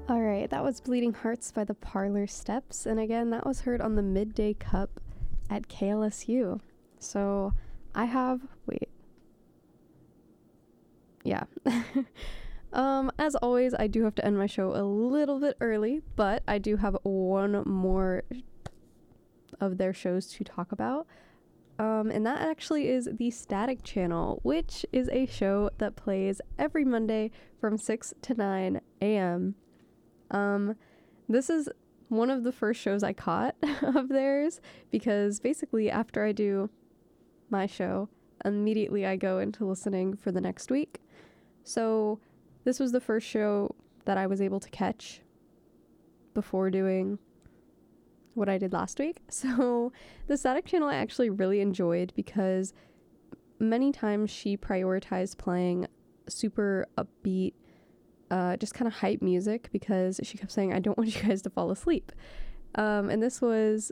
Alright, that was Bleeding Hearts by the Parlor Steps, and again, that was heard on the Midday Cup at KLSU. So, I have... wait. Yeah. As always, I do have to end my show a little bit early, but I do have one more of their shows to talk about. And that actually is the Static Channel, which is a show that plays every Monday from 6 to 9 a.m. This is one of the first shows I caught of theirs, because basically after I do my show, immediately I go into listening for the next week. So this was the first show that I was able to catch before doing what I did last week. So the Static Channel I actually really enjoyed, because many times she prioritized playing super upbeat, just kind of hype music, because she kept saying, I don't want you guys to fall asleep. And this was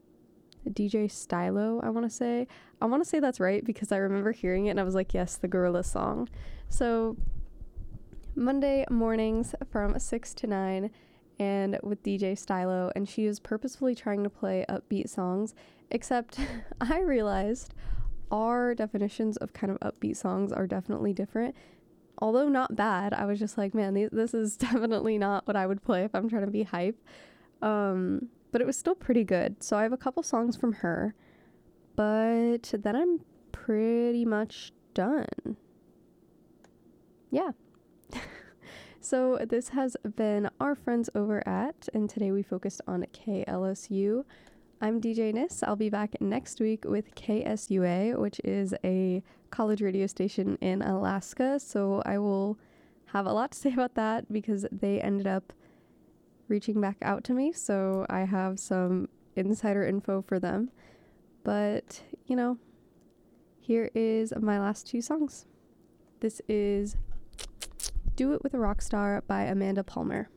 DJ Stylo, I want to say. I want to say that's right, because I remember hearing it and I was like, yes, the Gorillaz song. So Monday mornings from 6 to 9 and with DJ Stylo, and she is purposefully trying to play upbeat songs, except I realized our definitions of kind of upbeat songs are definitely different. Although not bad, I was just like, man, this is definitely not what I would play if I'm trying to be hype. But it was still pretty good. So I have a couple songs from her, but then I'm pretty much done. Yeah. So this has been Our Friends Over At, and today we focused on KLSU. I'm DJ Nis. I'll be back next week with KSUA, which is a college radio station in Alaska. So I will have a lot to say about that, because they ended up reaching back out to me. So I have some insider info for them. But, here is my last two songs. This is Do It With a Rock Star by Amanda Palmer.